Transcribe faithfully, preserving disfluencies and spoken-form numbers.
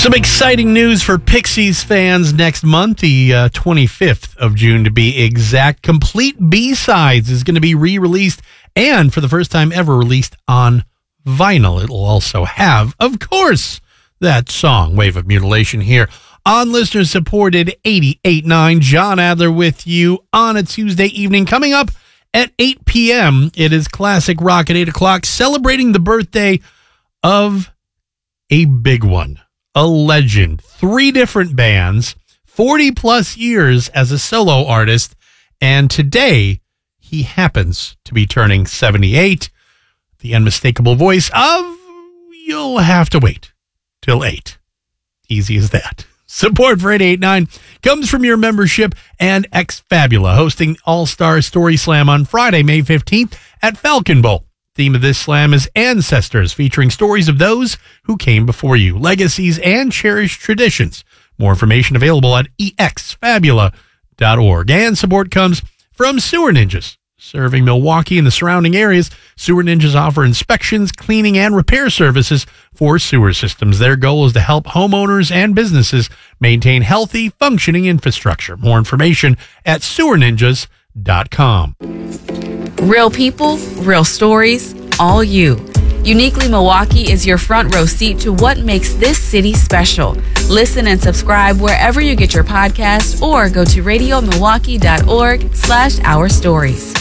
Some exciting news for Pixies fans next month, the uh, twenty-fifth of June to be exact. Complete B-Sides is going to be re-released and for the first time ever released on vinyl. It'll also have, of course, that song, Wave of Mutilation, here on listener-supported eighty-eight point nine. John Adler with you on a Tuesday evening. Coming up at eight p.m., it is Classic Rock at eight o'clock, celebrating the birthday of a big one. A legend, three different bands, forty plus years as a solo artist, and today he happens to be turning seventy-eight. The unmistakable voice of You'll Have to Wait Till eight. Easy as that. Support for eighty-eight point nine comes from your membership and X Fabula, hosting All-Star Story Slam on Friday, May fifteenth at Falcon Bowl. Theme of this slam is Ancestors, featuring stories of those who came before you, legacies, and cherished traditions. More information available at e x fabula dot org. And support comes from Sewer Ninjas. Serving Milwaukee and the surrounding areas, Sewer Ninjas offer inspections, cleaning, and repair services for sewer systems. Their goal is to help homeowners and businesses maintain healthy, functioning infrastructure. More information at sewer ninjas dot com. Real people, real stories, all you. Uniquely Milwaukee is your front row seat to what makes this city special. Listen and subscribe wherever you get your podcast or go to radio milwaukee dot org slash our stories.